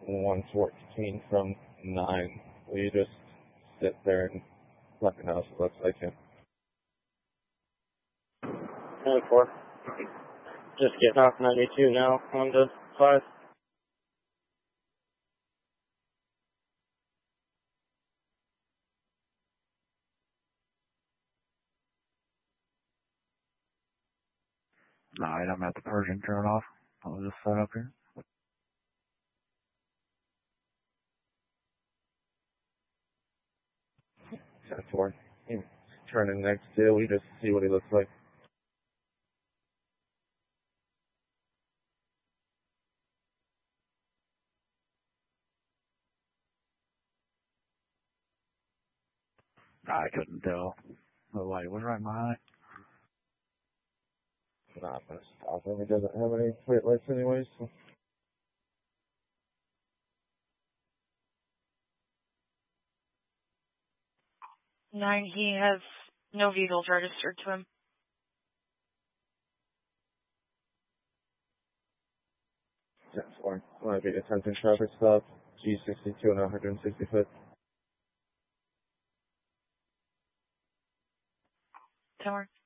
114 from 9. Will you just sit there and let me know if it looks like him? 24. Just getting off 92 now, on to 5. Alright, I'm at the Persian turn off. I'll just set up here. That's for him. Turning next to, we just see what he looks like. I couldn't tell. The light was right behind. Not gonna stop him. He doesn't have any plate lights anyways. So. Nine, he has no vehicles registered to him. That's for want to be attempting traffic stop. G62 and 160 foot. Tower.